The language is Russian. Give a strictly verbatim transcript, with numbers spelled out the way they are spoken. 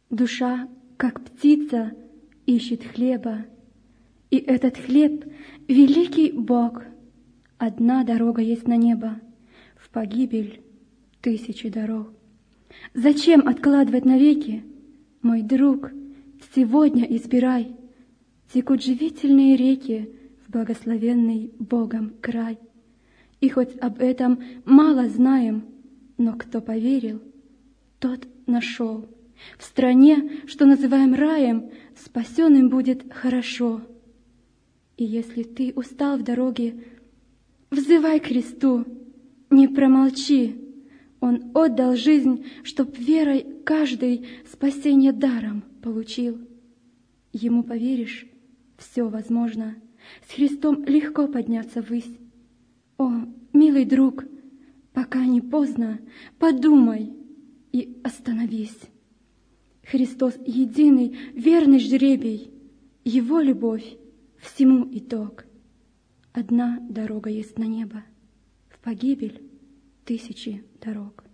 Душа, как птица, ищет хлеба, и этот хлеб — великий Бог. Одна дорога есть на небо, в погибель тысячи дорог. Зачем откладывать навеки, мой друг, сегодня избирай, текут живительные реки в благословенный Богом край. И хоть об этом мало знаем, но кто поверил, тот нашел. В стране, что называем раем, спасенным будет хорошо. И если ты устал в дороге, взывай к Христу, не промолчи. Он отдал жизнь, чтоб верой каждый спасение даром получил. Ему поверишь, все возможно, с Христом легко подняться ввысь. О, милый друг, пока не поздно, подумай и остановись. Христос единый, верный жребий, Его любовь всему итог. Одна дорога есть на небо, в погибель тысячи дорог.